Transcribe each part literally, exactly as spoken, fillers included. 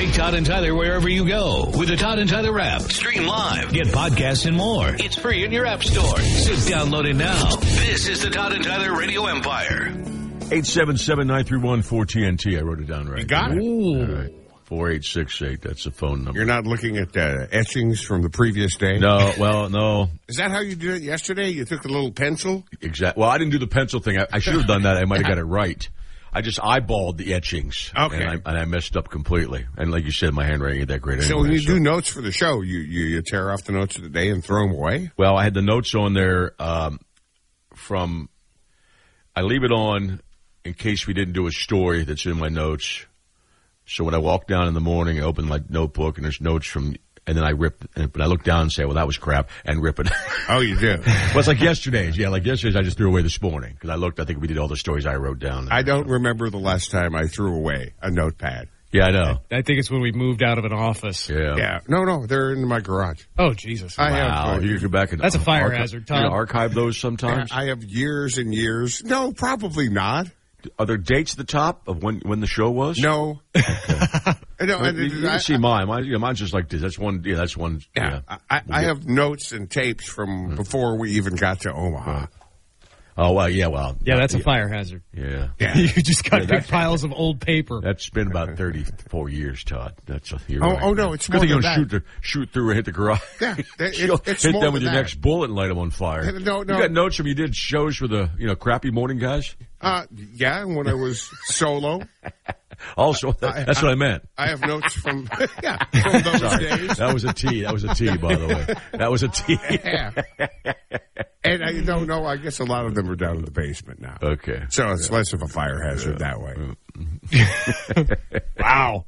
Take Todd and Tyler wherever you go with the Todd and Tyler app. Stream live, get podcasts and more. It's free in your app store. So download it now. This is the Todd and Tyler Radio Empire. eight seven seven, nine three one, four T N T. I wrote it down right. You got it. All right. four eight six eight. That's the phone number. You're not looking at uh, etchings from the previous day? No, well, no. Is that how you did it yesterday? You took a little pencil? Exactly. Well, I didn't do the pencil thing. I, I should have done that. I might have got it right. I just eyeballed the etchings. Okay. And I, and I messed up completely. And like you said, my handwriting ain't that great anyway. So when you so. do notes for the show, you, you, you tear off the notes of the day and throw them away? Well, I had the notes on there um, from, I leave it on in case we didn't do a story that's in my notes. So when I walk down in the morning, I open my notebook and there's notes from, and then I rip, and I look down and say, well, that was crap, and rip it. Oh, you do? Well, it's like yesterday's. Yeah, like yesterday's I just threw away this morning because I looked, I think we did all the stories I wrote down. There, I don't so. remember the last time I threw away a notepad. Yeah, I know. I think it's when we moved out of an office. Yeah. Yeah. No, no, they're in my garage. Oh, Jesus. I wow. have. You can go back and That's a fire archi- hazard, Tom. You archive those sometimes? Yeah, I have years and years. No, probably not. Are there dates at the top of when when the show was? No. Okay. no I, you, you can see mine. Mine yeah, mine's just like this. That's one. Yeah, that's one. Yeah. yeah. I, I have notes and tapes from hmm. before we even got to Omaha. Oh, well, yeah, well. Yeah, that's yeah. a fire hazard. Yeah. yeah. You just got yeah, big piles of old paper. That's been about thirty-four years, Todd. That's a, you're oh, right. oh, no, it's Good more thing you than don't that. shoot, the, shoot through and hit the garage. Yeah. It, You'll it's hit more them with than your that. next bullet and light them on fire. No, no. You got notes from you did shows for the, you know, crappy morning guys? Uh, yeah, when I was solo. Also, that, I, that's I, what I meant. I have notes from, yeah, from those Sorry. days. That was a T. That was a T, by the way. That was a T. Yeah. And I don't know, I guess a lot of them are down in the basement now. Okay. So it's yeah. less of a fire hazard yeah. that way. Wow.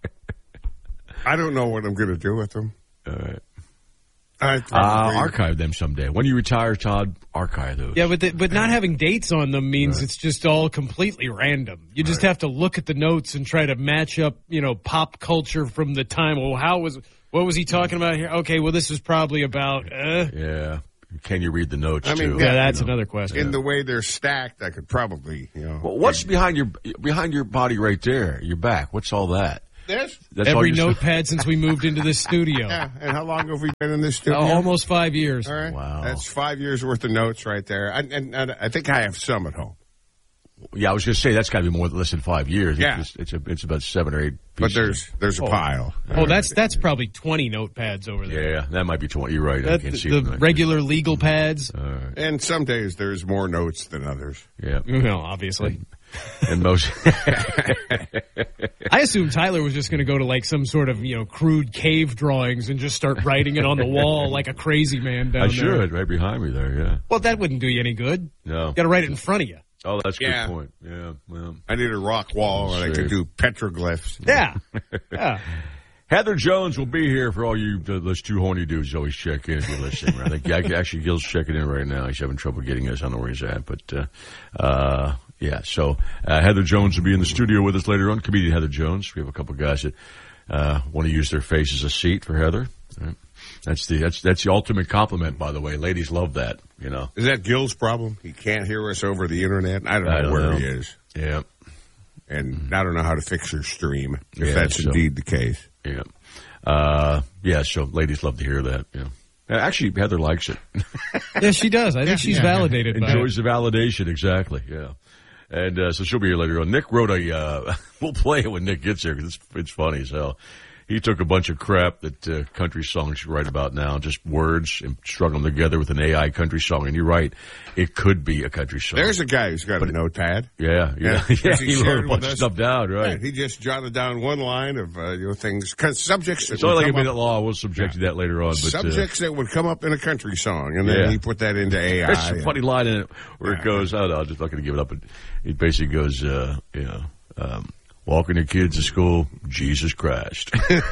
I don't know what I'm going to do with them. All right. I uh, archive them someday. When you retire, Todd, archive those. Yeah, but the, but not having dates on them means right. it's just all completely random. You just right. have to look at the notes and try to match up, you know, pop culture from the time. Well, how was what was he talking about here? Okay, well, this is probably about. Uh. Yeah. Can you read the notes I mean, too? Yeah, that's you know? another question. In the way they're stacked, I could probably, you know. Well, what's behind your behind your body right there? Your back. What's all that? This? That's Every all notepad since we moved into this studio. Yeah, and how long have we been in this studio? Uh, almost five years. All right. Wow. That's five years worth of notes right there. And, and, and I think I have some at home. Yeah, I was going to say that's got to be more than less than five years. Yeah. It's it's, a, it's about seven or eight pieces. But there's there's a oh. pile. Oh, that's that's probably twenty notepads over there. Yeah, that might be twenty. You're right. That, I can't the see the them. regular legal pads. All right. And some days there's more notes than others. Yeah. No, obviously. And most. I assume Tyler was just going to go to like some sort of, you know, crude cave drawings and just start writing it on the wall like a crazy man down I there. should, right behind me there, yeah. Well, that wouldn't do you any good. No. You got to write it in front of you. Oh, that's a Yeah. good point. Yeah, well. I need a rock wall and I could do petroglyphs. Yeah. Yeah. Heather Jones will be here for all you, uh, those two horny dudes always check in if you're listening. I think yeah, actually Gil's checking in right now. He's having trouble getting us. I don't know where he's at, but, uh, uh, yeah, so, uh, Heather Jones will be in the studio with us later on. Comedian Heather Jones. We have a couple of guys that, uh, want to use their face as a seat for Heather. Right. That's the, that's, that's the ultimate compliment, by the way. Ladies love that, you know. Is that Gil's problem? He can't hear us over the internet? I don't know I don't where know. he is. Yeah. And I don't know how to fix your stream, if Yeah, that's so- indeed the case. Yeah. Uh, yeah, so ladies love to hear that, yeah. Actually, Heather likes it. Yeah, she does. I think she's yeah. validated by it. Enjoys the validation, exactly, yeah. And uh, so she'll be here later on. Nick wrote a, uh, we'll play it when Nick gets here because it's, it's funny as hell. He took a bunch of crap that uh, country songs write about now, just words, and strung them together with an A I country song. And you're right, it could be a country song. There's a guy who's got But a notepad. Yeah, yeah, yeah. yeah. He, He wrote shared a with bunch us. of stuff down, right? Yeah, he just jotted down one line of uh, you know things, subjects. That It's only would like a come minute up, long. We'll subject Yeah. you that later on. But, subjects that would come up in a country song, and then Yeah. he put that into A I. uh, there's a and- funny line in it where it Yeah. goes, I don't know, I'm just not going to give it up, but it basically goes, uh, you know, um, walking the kids to school, Jesus Christ.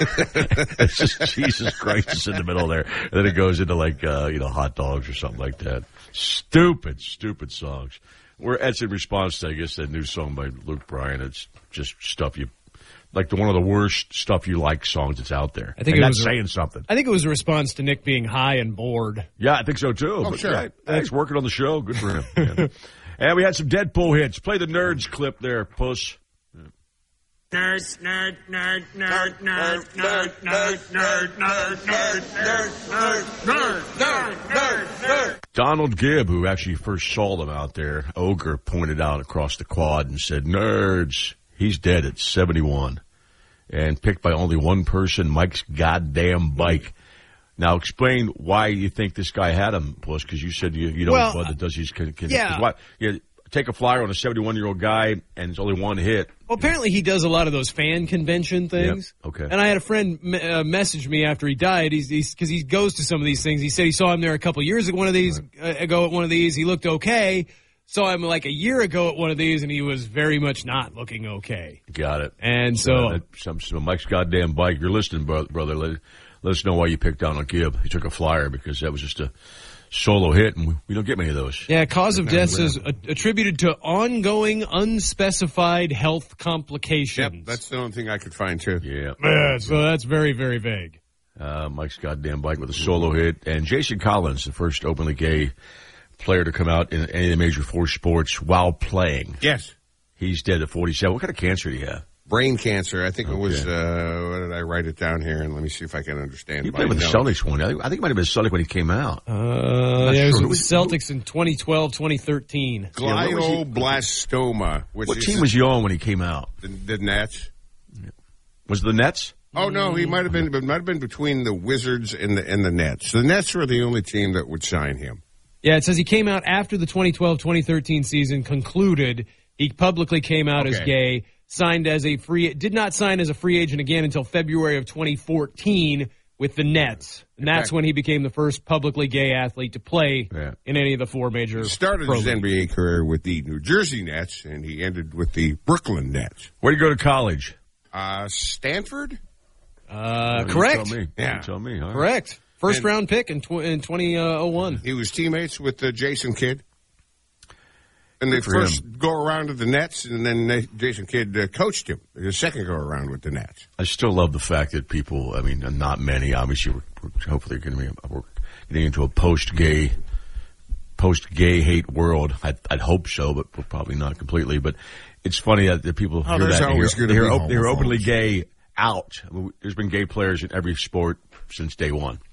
It's just Jesus Christ is in the middle there. And then it goes into like, uh, you know, hot dogs or something like that. Stupid, stupid songs. Where that's in response to, I guess, that new song by Luke Bryan. It's just stuff you, like the one of the worst stuff you like songs that's out there. I think and it that's was a- saying something. I think it was a response to Nick being high and bored. Yeah, I think so too. Oh, but sure. Yeah, thanks working on the show. Good for him. Yeah. And we had some Deadpool hits. Play the Nerds clip there, Puss. Nerd, nerd, nerd, nerd, nerd, nerd, nerd, nerd, nerd, nerd, nerd, nerd, nerd, nerd, nerd, nerd. Donald Gibb, who actually first saw them out there, Ogre pointed out across the quad and said, nerds, he's dead at seventy-one. And picked by only one person, Mike's goddamn bike. Now, explain why you think this guy had him, Puss, because you said you, you know well, what that does these can, can, yeah. Why, you take a flyer on a seventy-one-year-old guy, and it's only one hit. Well, apparently he does a lot of those fan convention things. Yep. Okay. And I had a friend uh, message me after he died. He's because he goes to some of these things. He said he saw him there a couple of years ago. One of these right. uh, ago at one of these, he looked okay. Saw him like a year ago at one of these, and he was very much not looking okay. Got it. And so, uh, some, some Mike's goddamn bike. You're listening, bro- brother. Let, let us know why you picked Donald Gibb. He took a flyer because that was just a solo hit, and we, we don't get many of those. Yeah, cause of death is attributed to ongoing unspecified health complications. Yep, that's the only thing I could find, too. Yeah. Yeah, so that's very, very vague. Uh, Mike's goddamn bike with a solo hit. And Jason Collins, the first openly gay player to come out in any of the major four sports while playing. Yes. He's dead at forty-seven. What kind of cancer do you have? Brain cancer. I think okay. it was, uh, what did I write it down here? And let me see if I can understand. He played with the Celtics one. I think, I think it might have been Celtic when he came out. Uh, yeah, sure. It was with the Celtics in twenty twelve, twenty thirteen. Glioblastoma. Which what team was he on when he came out? The, the Nets. Was it the Nets? Oh, no, he might have been, it might have been between the Wizards and the, and the Nets. The Nets were the only team that would sign him. Yeah, it says he came out after the twenty twelve twenty thirteen season concluded. He publicly came out okay. as gay, signed as a free, did not sign as a free agent again until February of twenty fourteen with the Nets. And that's fact, when he became the first publicly gay athlete to play yeah. in any of the four major He started his N B A career with the New Jersey Nets, and he ended with the Brooklyn Nets. Where did you go to college? Uh, Stanford? Uh, oh, correct. You tell me. Yeah. You tell me. All right. Correct. First and round pick in, tw- in twenty oh one. He was teammates with uh, Jason Kidd. And they first him. go around to the Nets, and then they, Jason Kidd uh, coached him. The second go around with the Nets. I still love the fact that people, I mean, not many, obviously, we're, we're hopefully going to be we're getting into a post-gay, post-gay hate world. I'd, I'd hope so, but we're probably not completely. But it's funny that the people oh, hear that. Always They're, they're, op- they're openly gay out. I mean, there's been gay players in every sport since day one.